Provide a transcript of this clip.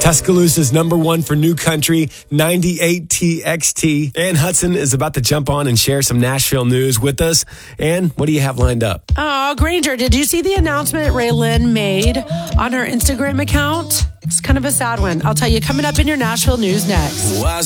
Tuscaloosa's #1 for new country, 98 TXT. Ann Hudson is about to jump on and share some Nashville news with us. Ann, what do you have lined up? Oh, Granger, did you see the announcement Raylan made on her Instagram account? It's kind of a sad one. I'll tell you coming up in your Nashville news next.